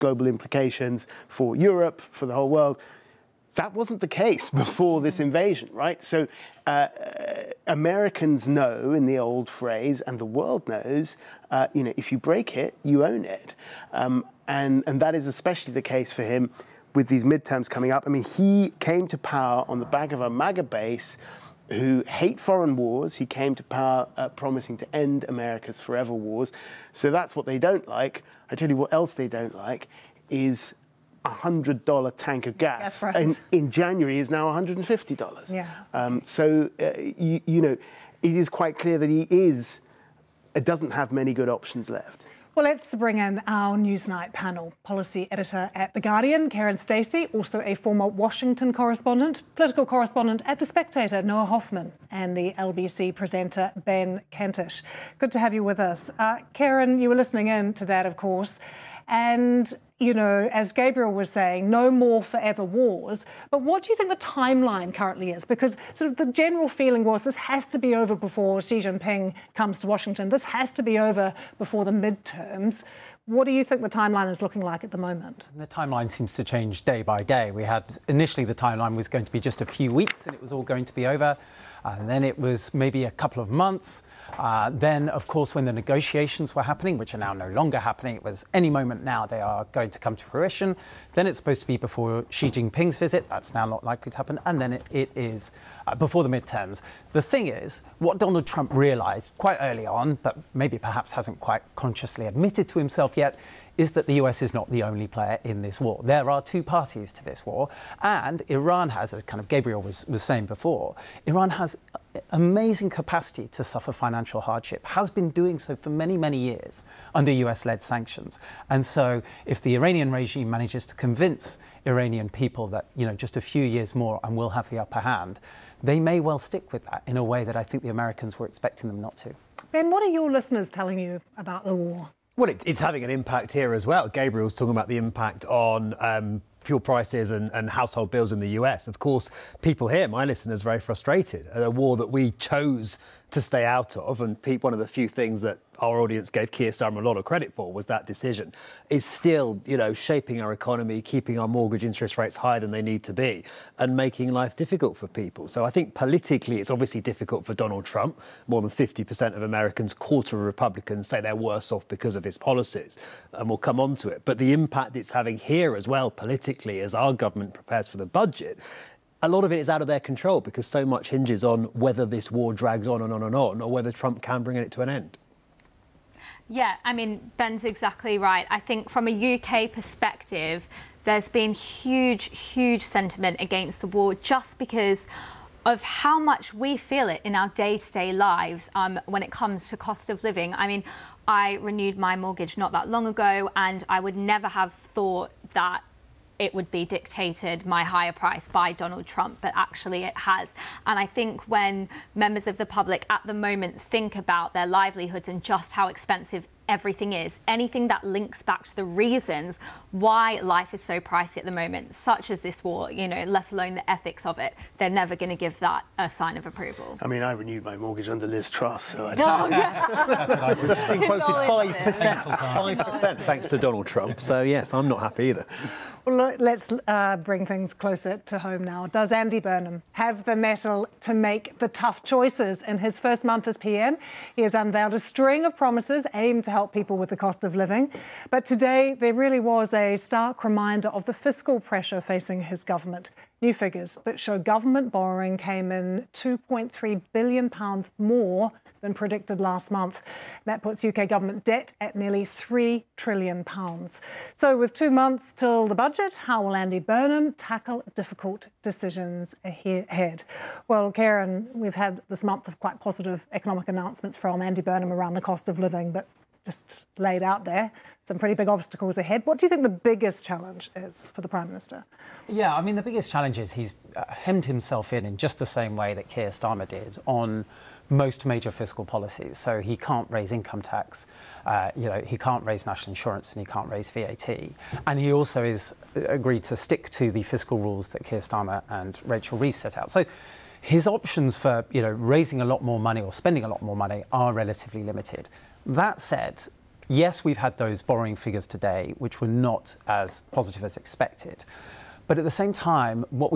global implications for Europe, for the whole world. That wasn't the case before this invasion, right? So Americans know, in the old phrase, and the world knows, if you break it, you own it. And that is especially the case for him with these midterms coming up. I mean, he came to power on the back of a MAGA base who hate foreign wars. He came to power promising to end America's forever wars. So that's what they don't like. I tell you what else they don't like is $100 tank of gas in January is now $150. Yeah. So, it is quite clear that it doesn't have many good options left. Well, let's bring in our Newsnight panel. Policy editor at The Guardian, Karen Stacey, also a former Washington correspondent, political correspondent at The Spectator, Noah Hoffman, and the LBC presenter, Ben Kentish. Good to have you with us. Karen, you were listening in to that, of course. And, as Gabriel was saying, no more forever wars. But what do you think the timeline currently is? Because sort of the general feeling was this has to be over before Xi Jinping comes to Washington. This has to be over before the midterms. What do you think the timeline is looking like at the moment? The timeline seems to change day by day. We had initially the timeline was going to be just a few weeks and it was all going to be over. And then it was maybe a couple of months. Then, of course, when the negotiations were happening, which are now no longer happening, it was any moment now they are going to come to fruition. Then it's supposed to be before Xi Jinping's visit. That's now not likely to happen. And then it is before the midterms. The thing is, what Donald Trump realised quite early on, but maybe perhaps hasn't quite consciously admitted to himself yet, is that the US is not the only player in this war. There are two parties to this war, and Iran has, as kind of Gabriel was saying before, Iran has amazing capacity to suffer financial hardship, has been doing so for many, many years under US-led sanctions. And so if the Iranian regime manages to convince Iranian people that, just a few years more and we'll have the upper hand, they may well stick with that in a way that I think the Americans were expecting them not to. Ben, what are your listeners telling you about the war? Well, it's having an impact here as well. Gabriel's talking about the impact on fuel prices and household bills in the US. Of course, people here, my listeners, are very frustrated at a war that we chose to stay out of. And one of the few things that our audience gave Keir Starmer a lot of credit for was that decision is still, shaping our economy, keeping our mortgage interest rates higher than they need to be and making life difficult for people. So I think politically it's obviously difficult for Donald Trump. More than 50% of Americans, quarter of Republicans say they're worse off because of his policies. And we'll come on to it. But the impact it's having here as well politically as our government prepares for the budget, a lot of it is out of their control because so much hinges on whether this war drags on and on and on or whether Trump can bring it to an end. Yeah, I mean, Ben's exactly right. I think from a UK perspective, there's been huge sentiment against the war just because of how much we feel it in our day-to-day lives when it comes to cost of living. I mean, I renewed my mortgage not that long ago, and I would never have thought that it would be dictated, my higher price, by Donald Trump, but actually it has. And I think when members of the public at the moment think about their livelihoods and just how expensive everything is, anything that links back to the reasons why life is so pricey at the moment, such as this war, let alone the ethics of it, they're never going to give that a sign of approval. I mean, I renewed my mortgage under Liz Truss, so I don't know. It's been quoted 5%, thanks to Donald Trump. So, yes, I'm not happy either. Well, let's bring things closer to home now. Does Andy Burnham have the mettle to make the tough choices? In his first month as PM, he has unveiled a string of promises aimed to help people with the cost of living. But today, there really was a stark reminder of the fiscal pressure facing his government. New figures that show government borrowing came in £2.3 billion more than predicted last month. That puts UK government debt at nearly £3 trillion. So with 2 months till the budget, how will Andy Burnham tackle difficult decisions ahead? Well, Karen, we've had this month of quite positive economic announcements from Andy Burnham around the cost of living, but just laid out there, some pretty big obstacles ahead. What do you think the biggest challenge is for the Prime Minister? Yeah, I mean, the biggest challenge is he's hemmed himself in just the same way that Keir Starmer did on most major fiscal policies. So he can't raise income tax, he can't raise national insurance, and he can't raise VAT. And he also is agreed to stick to the fiscal rules that Keir Starmer and Rachel Reeves set out. So his options for, raising a lot more money or spending a lot more money are relatively limited. That said, Yes, we've had those borrowing figures today, which were not as positive as expected. But at the same time, what